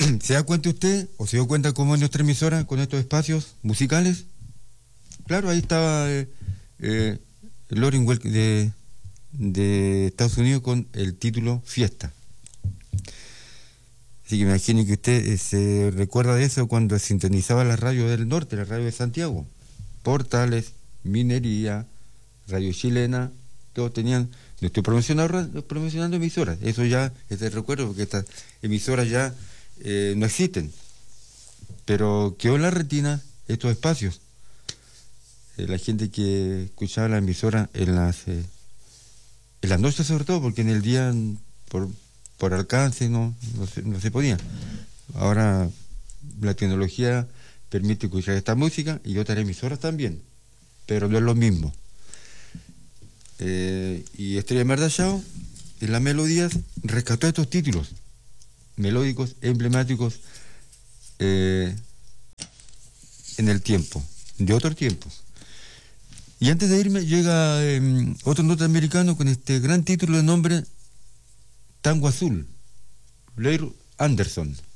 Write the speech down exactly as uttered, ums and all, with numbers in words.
¿Se da cuenta usted, o se dio cuenta cómo es nuestra emisora con estos espacios musicales? Claro, ahí estaba eh, eh, Lauryn Welk de, de Estados Unidos con el título Fiesta. Así que me imagino que usted eh, se recuerda de eso cuando sintonizaba la radio del norte, la radio de Santiago. Portales, Minería, Radio Chilena, todos tenían... No estoy promocionando, promocionando emisoras, eso ya es de recuerdo, porque estas emisoras ya eh, no existen. Pero quedó en la retina estos espacios. Eh, la gente que escuchaba la emisora en las, eh, en las noches sobre todo, porque en el día por, por alcance no, no, se, no se podía. Ahora la tecnología permite escuchar esta música y otras emisoras también, pero no es lo mismo. Eh, y Estrella Mardachao, en las melodías, rescató estos títulos melódicos, emblemáticos eh, en el tiempo, de otros tiempos. Y antes de irme, llega eh, otro norteamericano con este gran título de nombre Tango Azul, Blair Anderson.